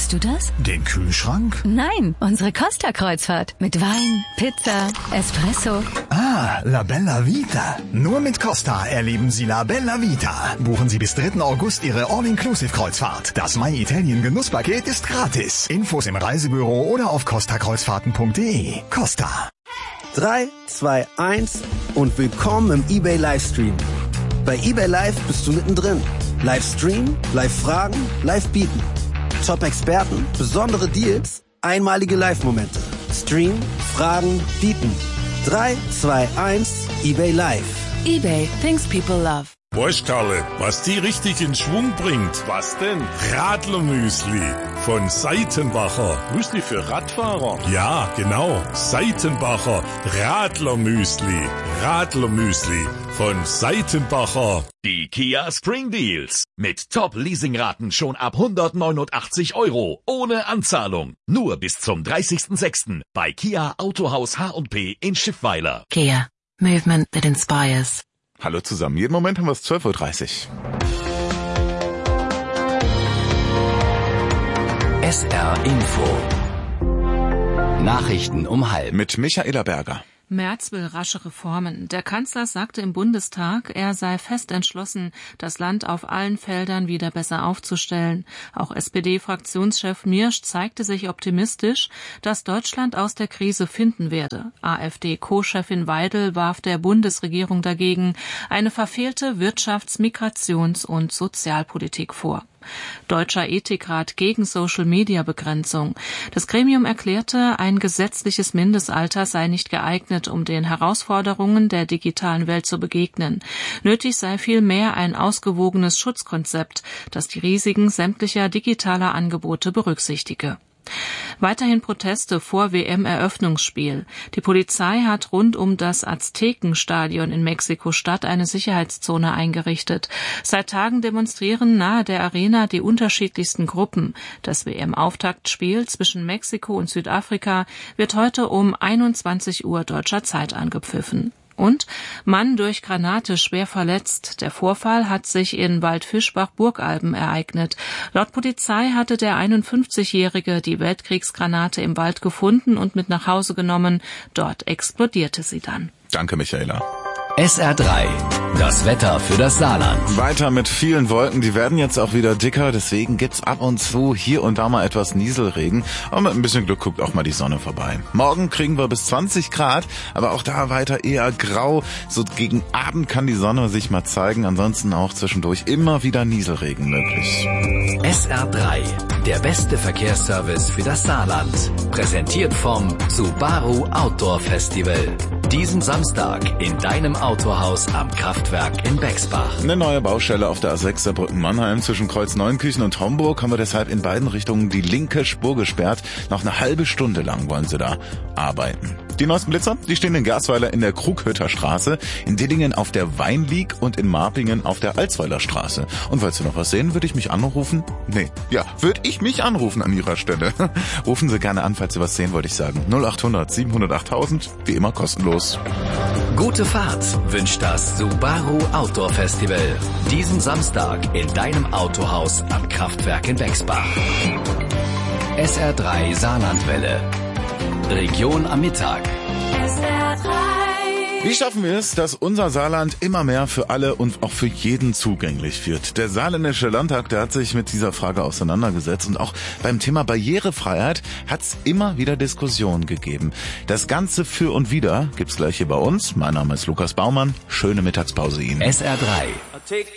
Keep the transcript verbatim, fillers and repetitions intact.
Meinst du das? Den Kühlschrank? Nein, unsere Costa-Kreuzfahrt. Mit Wein, Pizza, Espresso. Ah, La Bella Vita. Nur mit Costa erleben Sie La Bella Vita. Buchen Sie bis dritten August Ihre All-Inclusive-Kreuzfahrt. Das My Italien Genusspaket ist gratis. Infos im Reisebüro oder auf costa kreuzfahrten punkt de. Costa. drei, zwei, eins und willkommen im eBay Livestream. Bei eBay Live bist du mittendrin. Livestream, Live-Fragen, Live-Bieten. Top-Experten, besondere Deals, einmalige Live-Momente. Stream, Fragen, Bieten. drei, zwei, eins, eBay Live. eBay, things people love. Wurscht, was die richtig in Schwung bringt. Was denn? Radlermüsli von Seitenbacher. Müsli für Radfahrer? Ja, genau. Seitenbacher Radlermüsli. Radlermüsli von Seitenbacher. Die Kia Spring Deals. Mit Top-Leasingraten schon ab hundertneunundachtzig Euro. Ohne Anzahlung. Nur bis zum dreißigsten sechsten bei Kia Autohaus H und P in Schiffweiler. Kia, movement that inspires. Hallo zusammen, jeden Moment haben wir es zwölf Uhr dreißig. S R Info. Nachrichten um halb. Mit Michaela Berger. Merz will rasche Reformen. Der Kanzler sagte im Bundestag, er sei fest entschlossen, das Land auf allen Feldern wieder besser aufzustellen. Auch S P D-Fraktionschef Miersch zeigte sich optimistisch, dass Deutschland aus der Krise finden werde. AfD-Co-Chefin Weidel warf der Bundesregierung dagegen eine verfehlte Wirtschafts-, Migrations- und Sozialpolitik vor. Deutscher Ethikrat gegen Social-Media-Begrenzung. Das Gremium erklärte, ein gesetzliches Mindestalter sei nicht geeignet, um den Herausforderungen der digitalen Welt zu begegnen. Nötig sei vielmehr ein ausgewogenes Schutzkonzept, das die Risiken sämtlicher digitaler Angebote berücksichtige. Weiterhin Proteste vor W M-Eröffnungsspiel. Die Polizei hat rund um das Aztekenstadion in Mexiko-Stadt eine Sicherheitszone eingerichtet. Seit Tagen demonstrieren nahe der Arena die unterschiedlichsten Gruppen. Das W M-Auftaktspiel zwischen Mexiko und Südafrika wird heute um einundzwanzig Uhr deutscher Zeit angepfiffen. Und Mann durch Granate schwer verletzt. Der Vorfall hat sich in Waldfischbach-Burgalben ereignet. Laut Polizei hatte der einundfünfzigjährige die Weltkriegsgranate im Wald gefunden und mit nach Hause genommen. Dort explodierte sie dann. Danke, Michaela. S R drei. Das Wetter für das Saarland. Weiter mit vielen Wolken, die werden jetzt auch wieder dicker, deswegen gibt's ab und zu hier und da mal etwas Nieselregen. Aber mit ein bisschen Glück guckt auch mal die Sonne vorbei. Morgen kriegen wir bis zwanzig Grad, aber auch da weiter eher grau. So gegen Abend kann die Sonne sich mal zeigen, ansonsten auch zwischendurch immer wieder Nieselregen möglich. S R drei. Der beste Verkehrsservice für das Saarland. Präsentiert vom Subaru Outdoor Festival. Diesen Samstag in deinem Autohaus am Kraftwerk in Bexbach. Eine neue Baustelle auf der A sechs Saarbrücken-Mannheim zwischen Kreuz Neunkirchen und Homburg haben wir deshalb in beiden Richtungen die linke Spur gesperrt. Noch eine halbe Stunde lang wollen sie da arbeiten. Die neuesten Blitzer, die stehen in Gersweiler in der Krughütter Straße, in Dillingen auf der Weinwieg und in Marpingen auf der Alsweiler Straße. Und falls Sie noch was sehen, würde ich mich anrufen? Nee, ja, würde ich mich anrufen an Ihrer Stelle. Rufen Sie gerne an, falls Sie was sehen, wollte ich sagen. null acht hundert siebenhundertachttausend, wie immer kostenlos. Gute Fahrt wünscht das Subaru Outdoor Festival. Diesen Samstag in deinem Autohaus am Kraftwerk in Bexbach. S R drei Saarlandwelle. Region am Mittag. S R drei. Wie schaffen wir es, dass unser Saarland immer mehr für alle und auch für jeden zugänglich wird? Der Saarländische Landtag, der hat sich mit dieser Frage auseinandergesetzt und auch beim Thema Barrierefreiheit hat es immer wieder Diskussionen gegeben. Das Ganze für und wider gibt's gleich hier bei uns. Mein Name ist Lukas Baumann. Schöne Mittagspause Ihnen. S R drei.